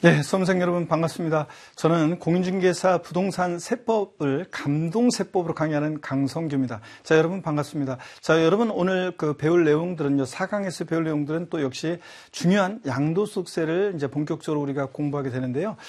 네, 수험생 여러분 반갑습니다. 저는 공인중개사 부동산 세법을 감동세법으로 강의하는 강성규입니다. 자, 여러분 반갑습니다. 자, 여러분 오늘 배울 내용들은요, 4강에서 배울 내용들은 또 역시 중요한 양도소득세를 이제 본격적으로 우리가 공부하게 되는데요.